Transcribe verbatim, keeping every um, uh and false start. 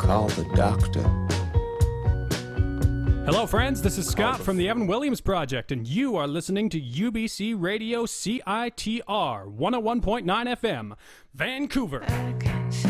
call the doctor. Hello, friends. This is Scott from the Evan Williams Project, and you are listening to U B C Radio C I T R one oh one point nine F M, Vancouver.